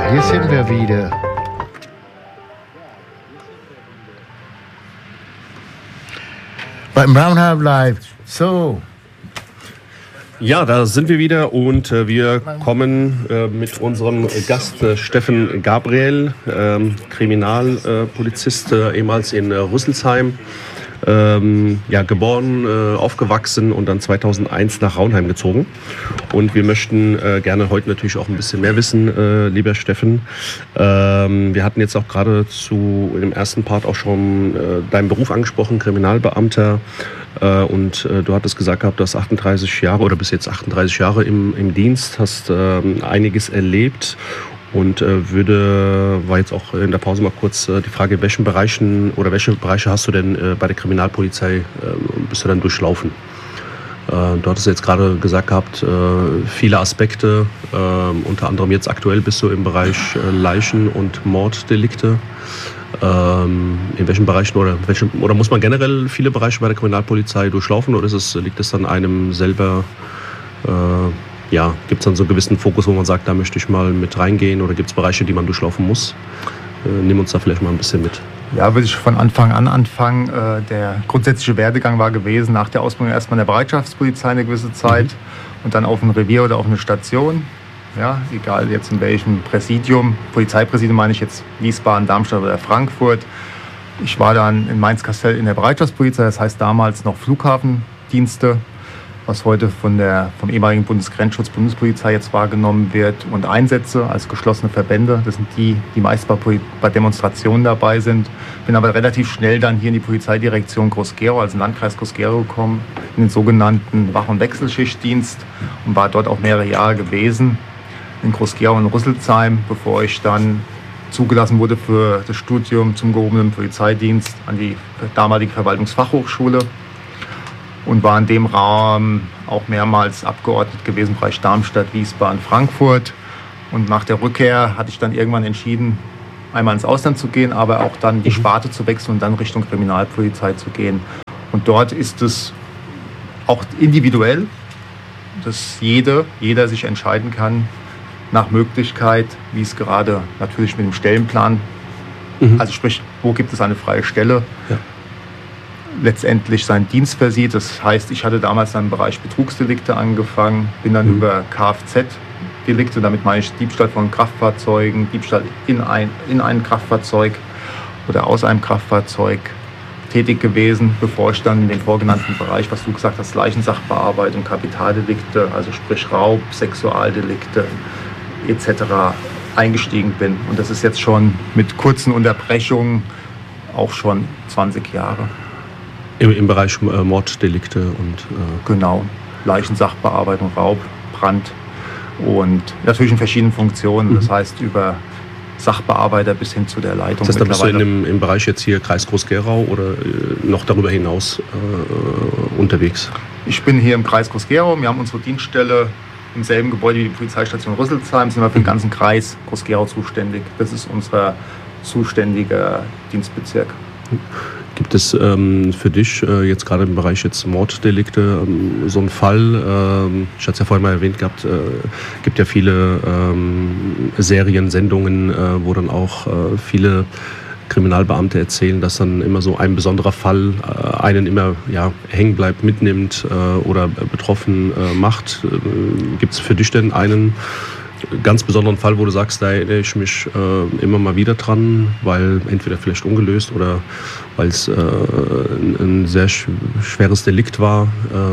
Hier sind wir wieder. Beim Brownhub Live. So. Ja, da sind wir wieder und wir kommen mit unserem Gast Steffen Gabriel, Kriminalpolizist, ehemals in Rüsselsheim. Geboren, aufgewachsen und dann 2001 nach Raunheim gezogen. Und wir möchten gerne heute natürlich auch ein bisschen mehr wissen, lieber Steffen. Wir hatten jetzt auch gerade im ersten Part auch schon deinen Beruf angesprochen, Kriminalbeamter. Und du hattest gesagt gehabt, du hast 38 Jahre oder bist jetzt 38 Jahre im Dienst, hast einiges erlebt. Und war jetzt auch in der Pause mal kurz die Frage, in welchen Bereichen oder welche Bereiche hast du denn bei der Kriminalpolizei bist du dann durchlaufen? Du hattest jetzt gerade gesagt gehabt, viele Aspekte, unter anderem jetzt aktuell bist du im Bereich Leichen- und Morddelikte. In welchen Bereichen oder muss man generell viele Bereiche bei der Kriminalpolizei durchlaufen oder liegt es dann einem selber? Gibt es dann so einen gewissen Fokus, wo man sagt, da möchte ich mal mit reingehen, oder gibt es Bereiche, die man durchlaufen muss? Nimm uns da vielleicht mal ein bisschen mit. Ja, würde ich von Anfang an anfangen. Der grundsätzliche Werdegang war gewesen, nach der Ausbildung erstmal in der Bereitschaftspolizei eine gewisse Zeit und dann auf ein Revier oder auf eine Station. Ja, egal jetzt in welchem Präsidium, Polizeipräsidium meine ich jetzt Wiesbaden, Darmstadt oder Frankfurt. Ich war dann in Mainz-Kastel in der Bereitschaftspolizei, das heißt damals noch Flughafendienste, was heute vom ehemaligen Bundesgrenzschutz, Bundespolizei jetzt wahrgenommen wird, und Einsätze als geschlossene Verbände. Das sind die meist bei Demonstrationen dabei sind. Bin aber relativ schnell dann hier in die Polizeidirektion Groß-Gerau, also im Landkreis Groß-Gerau gekommen, in den sogenannten Wach- und Wechselschichtdienst und war dort auch mehrere Jahre gewesen, in Groß-Gerau und Rüsselsheim, bevor ich dann zugelassen wurde für das Studium zum gehobenen Polizeidienst an die damalige Verwaltungsfachhochschule. Und war in dem Rahmen auch mehrmals Abgeordnet gewesen, Bereich Darmstadt, Wiesbaden, Frankfurt. Und nach der Rückkehr hatte ich dann irgendwann entschieden, einmal ins Ausland zu gehen, aber auch dann die Sparte zu wechseln und dann Richtung Kriminalpolizei zu gehen. Und dort ist es auch individuell, dass jeder sich entscheiden kann, nach Möglichkeit, wie es gerade natürlich mit dem Stellenplan, also sprich, wo gibt es eine freie Stelle, letztendlich seinen Dienst versieht. Das heißt, ich hatte damals dann im Bereich Betrugsdelikte angefangen, bin dann über Kfz-Delikte, damit meine ich Diebstahl von Kraftfahrzeugen, Diebstahl in ein Kraftfahrzeug oder aus einem Kraftfahrzeug tätig gewesen, bevor ich dann in den vorgenannten Bereich, was du gesagt hast, Leichensachbearbeitung, Kapitaldelikte, also sprich Raub, Sexualdelikte etc. eingestiegen bin. Und das ist jetzt schon mit kurzen Unterbrechungen auch schon 20 Jahre. Im Bereich Morddelikte und... Genau, Leichensachbearbeitung, Raub, Brand und natürlich in verschiedenen Funktionen. Das heißt, über Sachbearbeiter bis hin zu der Leitung. Das heißt, da bist du im Bereich jetzt hier Kreis Groß-Gerau oder noch darüber hinaus unterwegs? Ich bin hier im Kreis Groß-Gerau. Wir haben unsere Dienststelle im selben Gebäude wie die Polizeistation Rüsselsheim. Sind wir für den ganzen Kreis Groß-Gerau zuständig. Das ist unser zuständiger Dienstbezirk. Gibt es für dich jetzt gerade im Bereich jetzt Morddelikte so einen Fall, ich hatte es ja vorhin mal erwähnt gehabt, gibt ja viele Serien, Sendungen, wo dann auch viele Kriminalbeamte erzählen, dass dann immer so ein besonderer Fall einen immer hängen bleibt, mitnimmt oder betroffen macht. Gibt es für dich denn einen ganz besonderen Fall, wo du sagst, da erinnere ich mich immer mal wieder dran, weil entweder vielleicht ungelöst oder weil es ein sehr schweres Delikt war?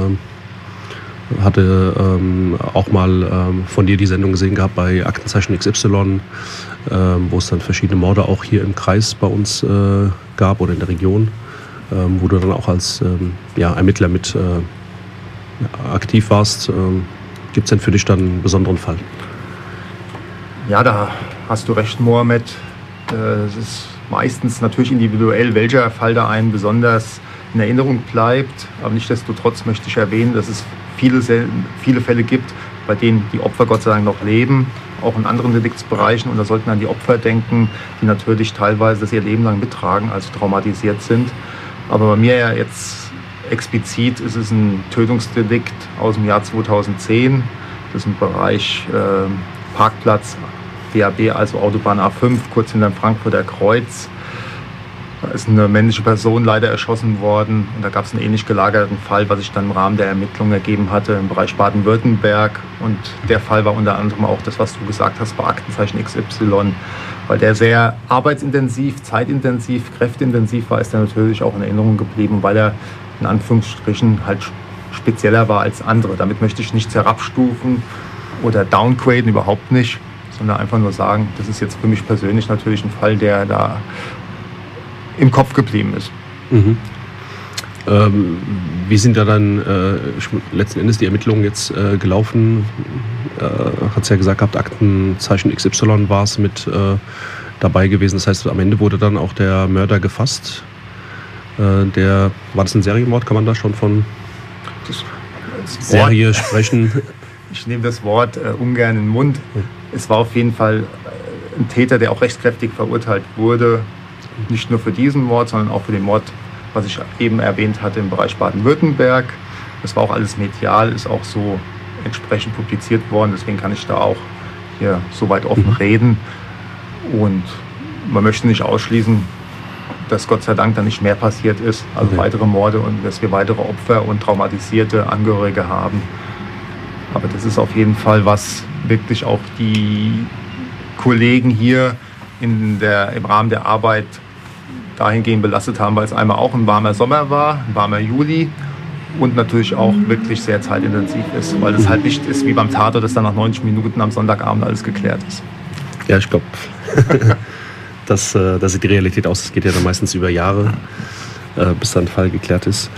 Hatte auch mal von dir die Sendung gesehen gehabt bei Aktenzeichen XY, wo es dann verschiedene Morde auch hier im Kreis bei uns gab oder in der Region, wo du dann auch als Ermittler mit aktiv warst. Gibt es denn für dich dann einen besonderen Fall? Ja, da hast du recht, Mohammed. Es ist meistens natürlich individuell, welcher Fall da einem besonders in Erinnerung bleibt. Aber nichtsdestotrotz möchte ich erwähnen, dass es viele Fälle gibt, bei denen die Opfer Gott sei Dank noch leben, auch in anderen Deliktsbereichen. Und da sollten an die Opfer denken, die natürlich teilweise das ihr Leben lang mittragen, also traumatisiert sind. Aber bei mir ja jetzt explizit ist es ein Tötungsdelikt aus dem Jahr 2010. Das ist im Bereich Parkplatz DAB, also Autobahn A5, kurz hinter dem Frankfurter Kreuz. Da ist eine männliche Person leider erschossen worden und da gab es einen ähnlich gelagerten Fall, was sich dann im Rahmen der Ermittlungen ergeben hatte im Bereich Baden-Württemberg. Und der Fall war unter anderem auch das, was du gesagt hast, bei Aktenzeichen XY. Weil der sehr arbeitsintensiv, zeitintensiv, kräfteintensiv war, ist er natürlich auch in Erinnerung geblieben, weil er in Anführungsstrichen halt spezieller war als andere. Damit möchte ich nichts herabstufen oder downgraden, überhaupt nicht, sondern einfach nur sagen, das ist jetzt für mich persönlich natürlich ein Fall, der da im Kopf geblieben ist. Mhm. Wie sind da dann letzten Endes die Ermittlungen jetzt gelaufen? Hat es ja gesagt gehabt, Aktenzeichen XY war es mit dabei gewesen. Das heißt, am Ende wurde dann auch der Mörder gefasst. War das ein Serienmord? Kann man da schon von Serie sprechen? Ich nehme das Wort ungern in den Mund. Es war auf jeden Fall ein Täter, der auch rechtskräftig verurteilt wurde. Nicht nur für diesen Mord, sondern auch für den Mord, was ich eben erwähnt hatte, im Bereich Baden-Württemberg. Das war auch alles medial, ist auch so entsprechend publiziert worden. Deswegen kann ich da auch hier so weit offen reden. Und man möchte nicht ausschließen, dass Gott sei Dank da nicht mehr passiert ist. Also weitere Morde und dass wir weitere Opfer und traumatisierte Angehörige haben. Aber das ist auf jeden Fall, was wirklich auch die Kollegen hier im Rahmen der Arbeit dahingehend belastet haben, weil es einmal auch ein warmer Sommer war, ein warmer Juli und natürlich auch wirklich sehr zeitintensiv ist, weil es halt nicht ist wie beim Tatort, dass dann nach 90 Minuten am Sonntagabend alles geklärt ist. Ja, ich glaube, das sieht die Realität aus. Es geht ja dann meistens über Jahre, bis dann ein Fall geklärt ist.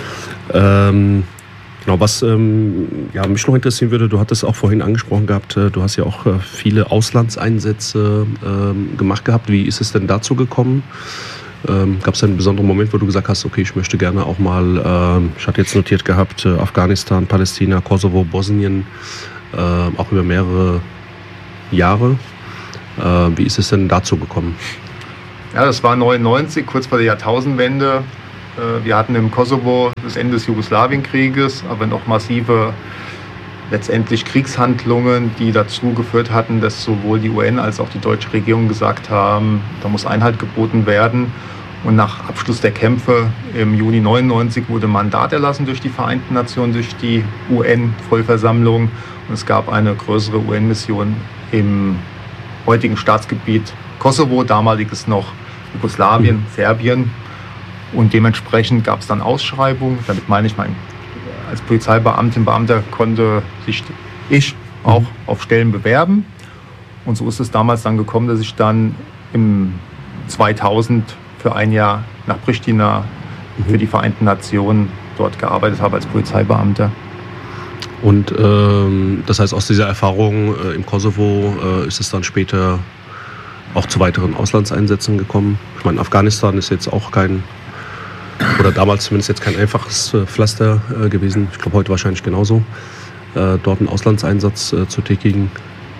Genau, was mich noch interessieren würde, du hattest auch vorhin angesprochen gehabt, du hast ja auch viele Auslandseinsätze gemacht gehabt. Wie ist es denn dazu gekommen? Gab es einen besonderen Moment, wo du gesagt hast, okay, ich möchte gerne auch mal, ich hatte jetzt notiert gehabt, Afghanistan, Palästina, Kosovo, Bosnien, auch über mehrere Jahre. Wie ist es denn dazu gekommen? Ja, das war 1999, kurz vor der Jahrtausendwende. Wir hatten im Kosovo das Ende des Jugoslawienkrieges, aber noch massive letztendlich Kriegshandlungen, die dazu geführt hatten, dass sowohl die UN als auch die deutsche Regierung gesagt haben, da muss Einhalt geboten werden. Und nach Abschluss der Kämpfe im Juni 1999 wurde ein Mandat erlassen durch die Vereinten Nationen, durch die UN-Vollversammlung. Und es gab eine größere UN-Mission im heutigen Staatsgebiet Kosovo, damaliges noch Jugoslawien, Serbien. Und dementsprechend gab es dann Ausschreibungen. Damit meine ich, als Beamter konnte sich ich auch auf Stellen bewerben. Und so ist es damals dann gekommen, dass ich dann im 2000 für ein Jahr nach Pristina für die Vereinten Nationen dort gearbeitet habe als Polizeibeamter. Und das heißt, aus dieser Erfahrung im Kosovo ist es dann später auch zu weiteren Auslandseinsätzen gekommen. Ich meine, Afghanistan ist jetzt auch oder damals zumindest jetzt kein einfaches Pflaster gewesen. Ich glaube, heute wahrscheinlich genauso, dort einen Auslandseinsatz zu tätigen.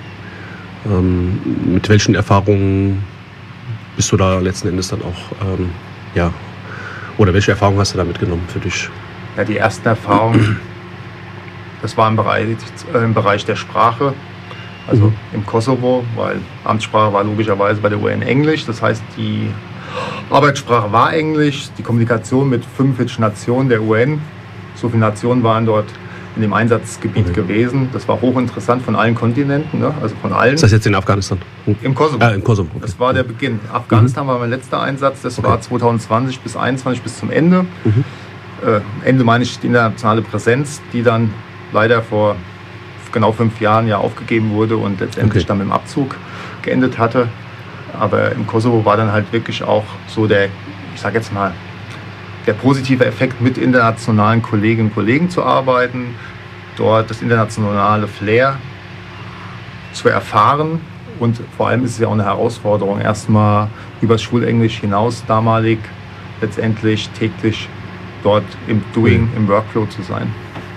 Mit welchen Erfahrungen bist du da letzten Endes dann auch, oder welche Erfahrungen hast du da mitgenommen für dich? Ja, die ersten Erfahrungen, das war im Bereich der Sprache, also im Kosovo, weil Amtssprache war logischerweise bei der UN Englisch. Das heißt, die Arbeitssprache war Englisch, die Kommunikation mit 45 Nationen der UN, so viele Nationen waren dort in dem Einsatzgebiet gewesen. Das war hochinteressant von allen Kontinenten, ne? Also von allen. Ist das jetzt in Afghanistan? Im Kosovo. Im Kosovo. Okay. Das war der Beginn. Afghanistan war mein letzter Einsatz, das war 2020 bis 2021 bis zum Ende. Ende meine ich die internationale Präsenz, die dann leider vor genau 5 Jahren ja aufgegeben wurde und letztendlich dann mit dem Abzug geendet hatte. Aber im Kosovo war dann halt wirklich auch so der positive Effekt, mit internationalen Kolleginnen und Kollegen zu arbeiten, dort das internationale Flair zu erfahren. Und vor allem ist es ja auch eine Herausforderung, erstmal übers Schulenglisch hinaus damalig letztendlich täglich dort im Doing, im Workflow zu sein.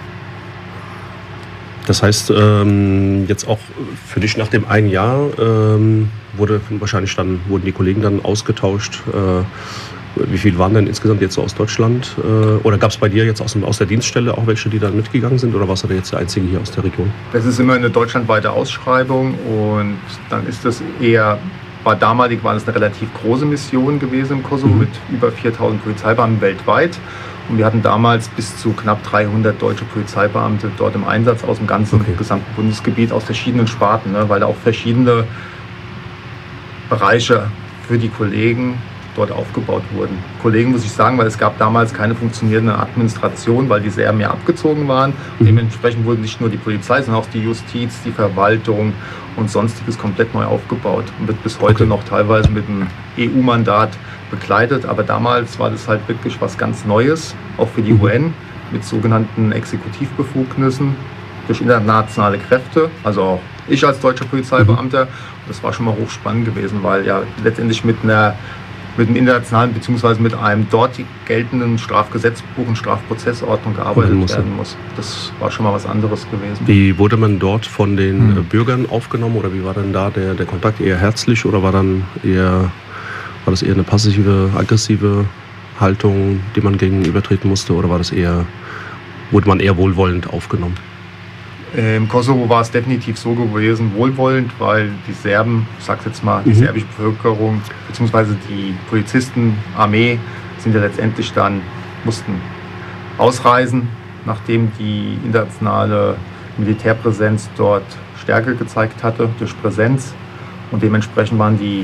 Das heißt, jetzt auch für dich nach dem einen Jahr wurden die Kollegen dann ausgetauscht. Wie viel waren denn insgesamt jetzt so aus Deutschland? Oder gab es bei dir jetzt aus der Dienststelle auch welche, die dann mitgegangen sind? Oder warst du da jetzt der Einzige hier aus der Region? Das ist immer eine deutschlandweite Ausschreibung und dann ist das damalig war das eine relativ große Mission gewesen im Kosovo mit über 4.000 Polizeibeamten weltweit. Und wir hatten damals bis zu knapp 300 deutsche Polizeibeamte dort im Einsatz aus dem gesamten Bundesgebiet, aus verschiedenen Sparten, ne, weil da auch verschiedene Bereiche für die Kollegen dort aufgebaut wurden. Kollegen muss ich sagen, weil es gab damals keine funktionierende Administration, weil die sehr mehr abgezogen waren. Und dementsprechend wurde nicht nur die Polizei, sondern auch die Justiz, die Verwaltung und Sonstiges komplett neu aufgebaut und wird bis heute noch teilweise mit einem EU-Mandat begleitet. Aber damals war das halt wirklich was ganz Neues, auch für die UN, mit sogenannten Exekutivbefugnissen durch internationale Kräfte, also auch ich als deutscher Polizeibeamter. Das war schon mal hochspannend gewesen, weil ja letztendlich mit einem internationalen bzw. mit einem dort geltenden Strafgesetzbuch und Strafprozessordnung gearbeitet werden muss. Das war schon mal was anderes gewesen. Wie wurde man dort von den Bürgern aufgenommen oder wie war denn da der Kontakt? Eher herzlich oder war das eher eine passive, aggressive Haltung, die man gegenübertreten musste oder wurde man eher wohlwollend aufgenommen? Im Kosovo war es definitiv so gewesen, wohlwollend, weil die Serben, ich sag's jetzt mal, die serbische Bevölkerung bzw. die Polizisten, Armee sind ja letztendlich mussten ausreisen, nachdem die internationale Militärpräsenz dort Stärke gezeigt hatte durch Präsenz und dementsprechend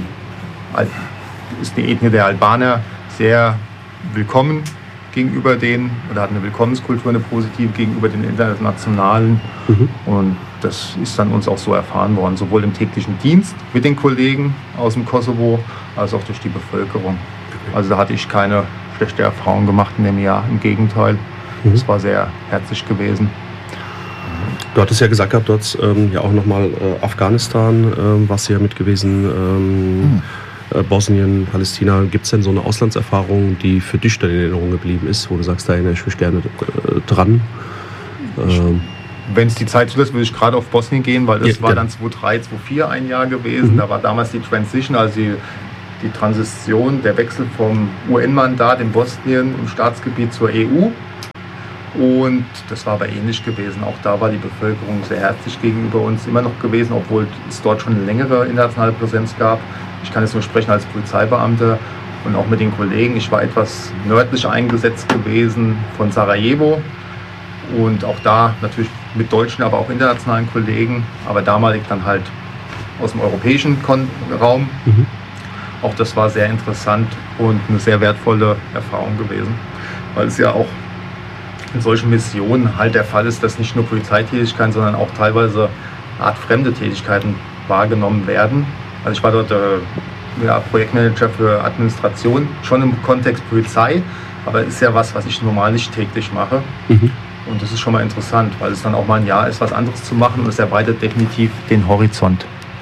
ist die Ethnie der Albaner sehr willkommen gegenüber denen oder hat eine Willkommenskultur, eine positive gegenüber den Internationalen. Und das ist dann uns auch so erfahren worden, sowohl im täglichen Dienst mit den Kollegen aus dem Kosovo, als auch durch die Bevölkerung. Also da hatte ich keine schlechte Erfahrung gemacht in dem Jahr, im Gegenteil. Es war sehr herzlich gewesen. Du hattest ja gesagt gehabt, dort ja auch nochmal Afghanistan, warst du ja mit gewesen. Bosnien, Palästina, gibt es denn so eine Auslandserfahrung, die für dich dann in Erinnerung geblieben ist, wo du sagst, da erinnere ich mich gerne dran? Wenn es die Zeit zulässt, würde ich gerade auf Bosnien gehen, weil das war dann 2003, 2004 ein Jahr gewesen. Da war damals die Transition, also die Transition, der Wechsel vom UN-Mandat in Bosnien im Staatsgebiet zur EU. Und das war aber ähnlich gewesen. Auch da war die Bevölkerung sehr herzlich gegenüber uns immer noch gewesen, obwohl es dort schon eine längere internationale Präsenz gab. Ich kann jetzt nur sprechen als Polizeibeamter und auch mit den Kollegen. Ich war etwas nördlich eingesetzt gewesen von Sarajevo und auch da natürlich mit deutschen, aber auch internationalen Kollegen, aber damalig dann halt aus dem europäischen Raum. Auch das war sehr interessant und eine sehr wertvolle Erfahrung gewesen, weil es ja auch in solchen Missionen halt der Fall ist, dass nicht nur Polizeitätigkeiten, sondern auch teilweise artfremde Tätigkeiten wahrgenommen werden. Also ich war dort Projektmanager für Administration, schon im Kontext Polizei, aber ist ja was ich normal nicht täglich mache. Und das ist schon mal interessant, weil es dann auch mal ein Jahr ist, was anderes zu machen und es erweitert definitiv den Horizont.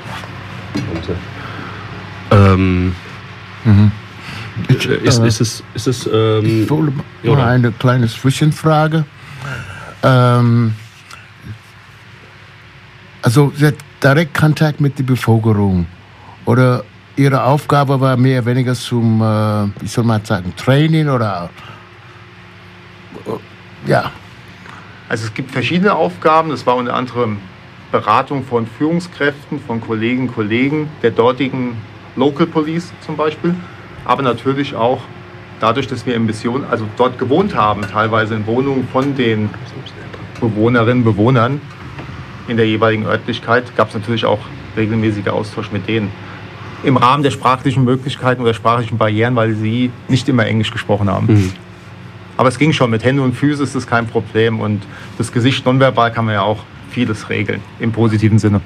Ist es ich wollte mal eine kleine Zwischenfrage. Also Sie hat direkt Kontakt mit der Bevölkerung oder Ihre Aufgabe war mehr oder weniger zum, wie soll man sagen, Training oder ja? Also es gibt verschiedene Aufgaben. Das war unter anderem Beratung von Führungskräften, von Kollegen der dortigen Local Police zum Beispiel. Aber natürlich auch dadurch, dass wir in Mission, also dort gewohnt haben, teilweise in Wohnungen von den Bewohnerinnen und Bewohnern in der jeweiligen Örtlichkeit, gab es natürlich auch regelmäßiger Austausch mit denen. Im Rahmen der sprachlichen Möglichkeiten oder sprachlichen Barrieren, weil sie nicht immer Englisch gesprochen haben. Aber es ging schon, mit Händen und Füßen ist das kein Problem. Und das Gesicht nonverbal kann man ja auch vieles regeln, im positiven Sinne.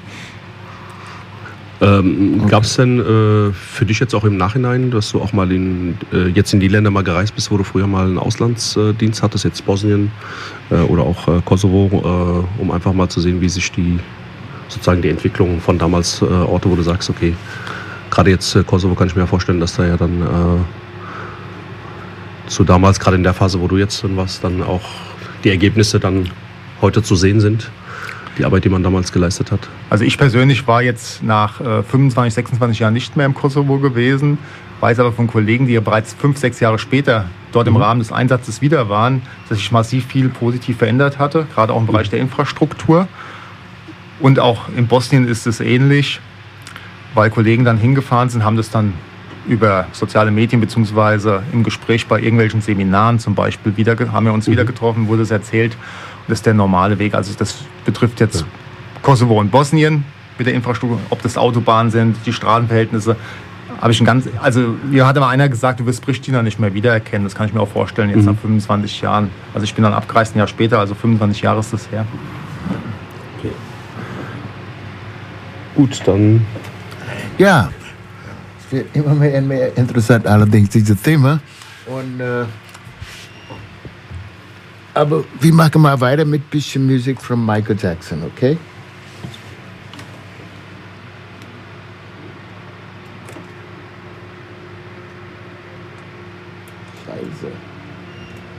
Gab es denn für dich jetzt auch im Nachhinein, dass du auch mal jetzt in die Länder mal gereist bist, wo du früher mal einen Auslandsdienst hattest, jetzt Bosnien oder auch Kosovo, um einfach mal zu sehen, wie sich die Entwicklung von damals Orte, wo du sagst, okay, gerade jetzt Kosovo kann ich mir ja vorstellen, dass da ja dann zu damals, gerade in der Phase, wo du jetzt drin warst, dann auch die Ergebnisse dann heute zu sehen sind. Die Arbeit, die man damals geleistet hat? Also ich persönlich war jetzt nach 25, 26 Jahren nicht mehr im Kosovo gewesen. weiß aber von Kollegen, die ja bereits 5, 6 Jahre später dort im Rahmen des Einsatzes wieder waren, dass sich massiv viel positiv verändert hatte, gerade auch im Bereich der Infrastruktur. Und auch in Bosnien ist es ähnlich, weil Kollegen dann hingefahren sind, haben das dann über soziale Medien beziehungsweise im Gespräch bei irgendwelchen Seminaren zum Beispiel haben wir uns wieder getroffen, wurde es erzählt. Und das ist der normale Weg. Also das betrifft jetzt Kosovo und Bosnien mit der Infrastruktur, ob das Autobahnen sind, die Straßenverhältnisse. Mir hatte mal einer gesagt, du wirst Pristina nicht mehr wiedererkennen. Das kann ich mir auch vorstellen, jetzt nach 25 Jahren. Also ich bin dann abgereist ein Jahr später, also 25 Jahre ist das her. Okay. Gut, dann... Ja, es wird immer mehr und mehr interessant, allerdings dieses Thema. Und, aber wir machen mal weiter mit ein bisschen Musik von Michael Jackson, okay?